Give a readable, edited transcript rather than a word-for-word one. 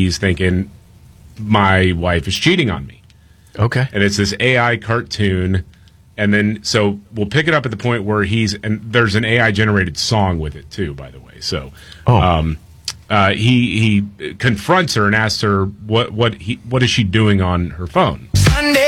he's thinking my wife is cheating on me. Okay. And it's this AI cartoon. And then, so we'll pick it up at the point where and there's an AI generated song with it too, by the way. So, he confronts her and asks her what is she doing on her phone. Sunday